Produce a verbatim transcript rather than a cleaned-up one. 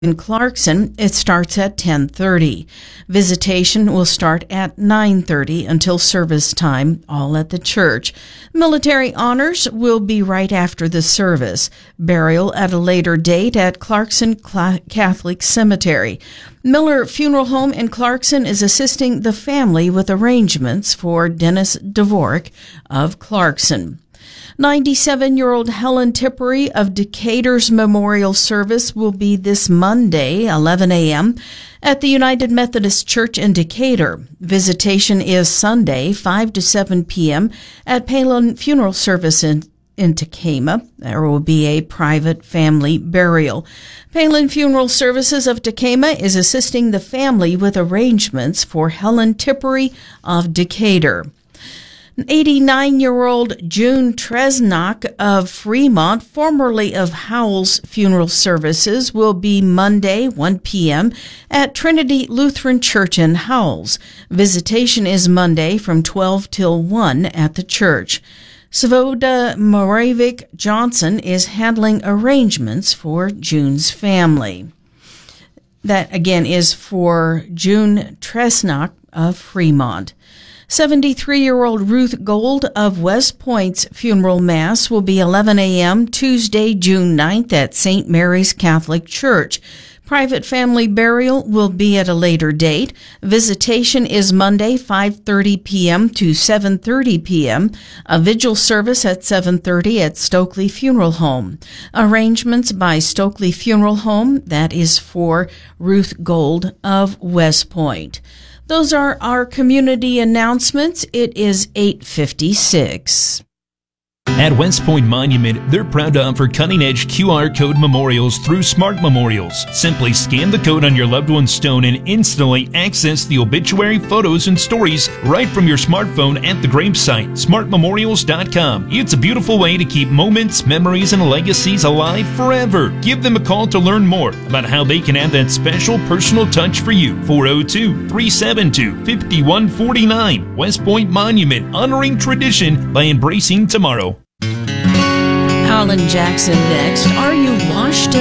In Clarkson, it starts at ten thirty. Visitation will start at nine thirty until service time, all at the church. Military honors will be right after the service. Burial at a later date at Clarkson Catholic Cemetery. Miller Funeral Home in Clarkson is assisting the family with arrangements for Dennis Dvorak of Clarkson. ninety-seven-year-old Helen Tippery of Decatur's memorial service will be this Monday, eleven a.m., at the United Methodist Church in Decatur. Visitation is Sunday, five to seven p.m., at Palin Funeral Service in, in Tekamah. There will be a private family burial. Palin Funeral Services of Tekamah is assisting the family with arrangements for Helen Tippery of Decatur. eighty-nine-year-old June Tresnock of Fremont, formerly of Howell's Funeral Services, will be Monday, one p.m. at Trinity Lutheran Church in Howells. Visitation is Monday from twelve till one at the church. Svoboda Moravik Johnson is handling arrangements for June's family. That, again, is for June Tresnock of Fremont. seventy-three-year-old Ruth Gold of West Point's funeral mass will be eleven a.m. Tuesday, June ninth at Saint Mary's Catholic Church. Private family burial will be at a later date. Visitation is Monday, five thirty p.m. to seven thirty p.m. A vigil service at seven thirty at Stokely Funeral Home. Arrangements by Stokely Funeral Home, that is for Ruth Gold of West Point. Those are our community announcements. It is eight fifty-six. At West Point Monument, they're proud to offer cutting-edge Q R code memorials through Smart Memorials. Simply scan the code on your loved one's stone and instantly access the obituary, photos, and stories right from your smartphone at the gravesite, smart memorials dot com. It's a beautiful way to keep moments, memories, and legacies alive forever. Give them a call to learn more about how they can add that special personal touch for you. four oh two, three seven two, five one four nine. West Point Monument, honoring tradition by embracing tomorrow. Alan Jackson next. Are you washed in